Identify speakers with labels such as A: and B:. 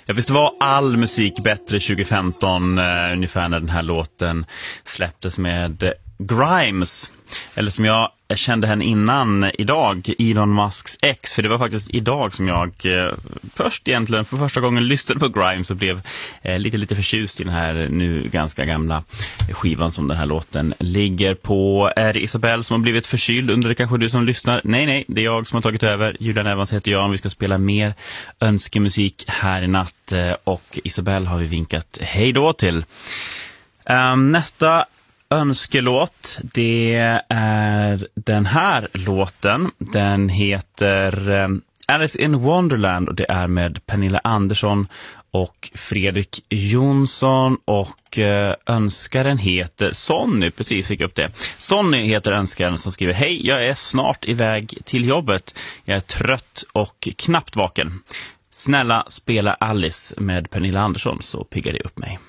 A: Ja, visst var all musik bättre 2015 ungefär när den här låten släpptes med Grimes. Eller som jag kände henne innan idag, Elon Musks ex. För det var faktiskt idag som jag först egentligen för första gången lyssnade på Grimes och blev lite förtjust i den här nu ganska gamla skivan som den här låten ligger på. Är det Isabelle som har blivit förkyld? Undrar det kanske du som lyssnar? Nej, det är jag som har tagit över. Julian Evans heter jag. Vi ska spela mer önskemusik här i natt och Isabelle har vi vinkat hej då till. Nästa önskelåt, det är den här låten. Den heter Alice in Wonderland och det är med Pernilla Andersson och Fredrik Jonsson och önskaren heter Sonny, precis fick upp det. Sonny heter önskaren som skriver: hej, jag är snart iväg till jobbet. Jag är trött och knappt vaken. Snälla spela Alice med Pernilla Andersson så piggar det upp mig.